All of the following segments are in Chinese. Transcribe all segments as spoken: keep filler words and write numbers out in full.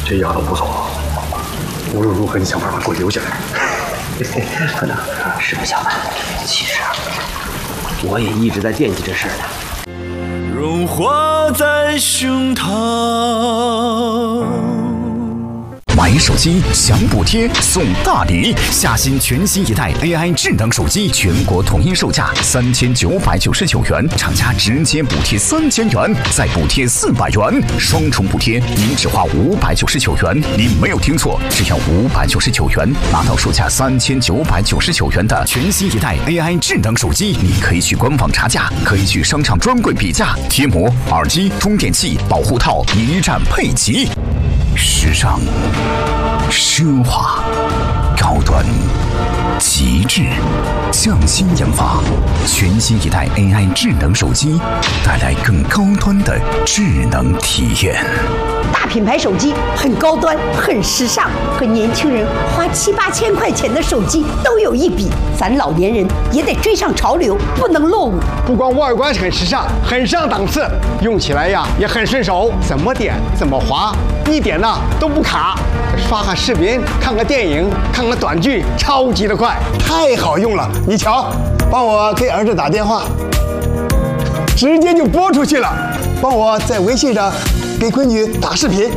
这丫头不错，无论如何你想办法给我留下来。 可能实不相瞒，其实啊，我也一直在惦记这事儿呢。 融化在胸膛。 买手机享补贴送大礼，夏新全新一代 A I 智能手机全国统一售价三千九百九十九元，厂家直接补贴三千元，再补贴四百元，双重补贴，您只花五百九十九元。您没有听错，只要五百九十九元，拿到售价三千九百九十九元的全新一代 A I 智能手机。你可以去官网查价，可以去商场专柜比价，贴膜、耳机、充电器、保护套一站配齐。时尚、奢华、高端、极致，匠心研发，全新一代 A I 智能手机，带来更高端的智能体验。 大品牌手机很高端，很时尚，和年轻人花七八千块钱的手机都有一比。咱老年人也得追上潮流，不能落伍。 不光外观很时尚，很上档次，用起来呀也很顺手，怎么点怎么滑，一点呢都不卡。刷个视频，看个电影，看个短剧，超级的快，太好用了。你瞧，帮我给儿子打电话，直接就拨出去了。帮我在微信上给闺女打视频。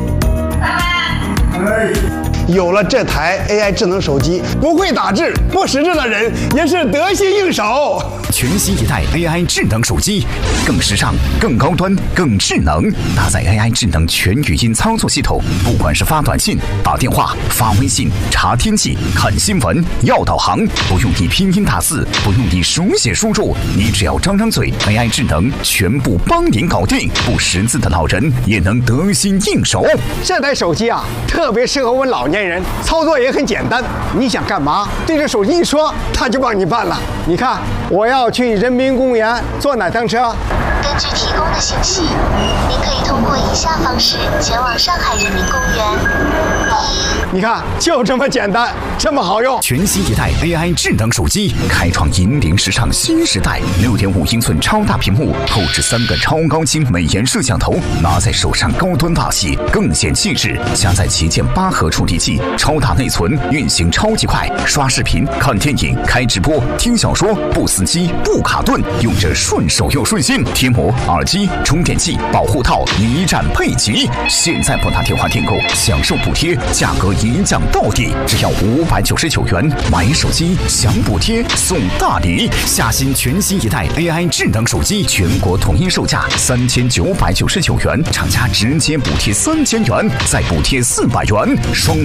有了这台 A I 智能手机，不会打字、不识字的人也是得心应手。 全新一代 A I 智能手机，更时尚、更高端、更智能，搭载 A I 智能全语音操作系统，不管是发短信、打电话、发微信、查天气、看新闻、要导航，不用你拼音打字，不用你手写输入，你只要张张嘴 ，A I 智能全部帮您搞定。不识字的老人也能得心应手。 这台手机啊，特别适合我们老年人，操作也很简单。你想干嘛，对着手机一说，它就帮你办了。你看，我要去人民公园坐哪趟车？ 根据提供的信息，您可以通过以下方式前往上海人民公园。 你看，就这么简单，这么好用。 全新一代 A I 智能手机，开创引领时尚新时代。六点五英寸超大屏幕，后置三个超高清美颜摄像头，拿在手上高端大气，更显气质。加载旗舰八核处理器，超大内存，运行超级快，刷视频、看电影、开直播、听小说，不死机、不卡顿，用着顺手又顺心。贴膜、耳机、充电器、保护套一站配齐。现在拨打电话订购，享受补贴，价格一降到底，只要五百九十九元。买手机享补贴送大礼，夏新全新一代 A I 智能手机全国统一售价三千九百九十九元，厂家直接补贴三千元，再补贴四百元，双